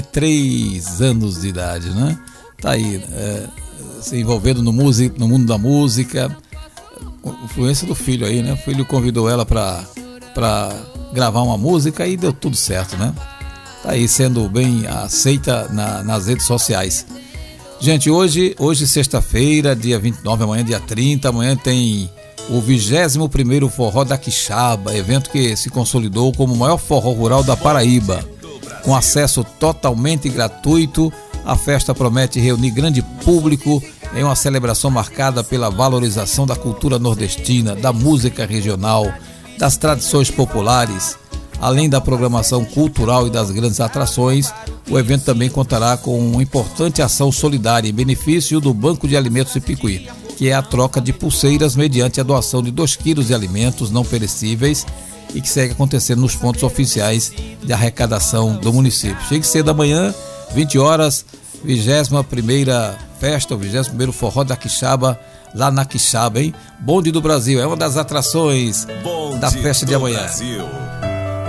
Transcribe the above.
3 anos de idade, né? Tá aí, se envolvendo no mundo da música, influência do filho aí, né? O filho convidou ela para gravar uma música e deu tudo certo, né? Tá aí sendo bem aceita nas redes sociais. Gente, hoje sexta-feira, dia 29, amanhã dia 30, amanhã tem o 21º Forró da Quixaba, evento que se consolidou como o maior forró rural da Paraíba. Com acesso totalmente gratuito, a festa promete reunir grande público em uma celebração marcada pela valorização da cultura nordestina, da música regional, das tradições populares. Além da programação cultural e das grandes atrações, o evento também contará com uma importante ação solidária em benefício do Banco de Alimentos Ipicuí, que é a troca de pulseiras mediante a doação de 2 quilos de alimentos não perecíveis e que segue acontecendo nos pontos oficiais de arrecadação do município. Chegue cedo amanhã, 20 horas, 21ª festa, o 21º Forró da Quixaba, lá na Quixaba, hein? Bonde do Brasil, é uma das atrações da festa de amanhã. Brasil.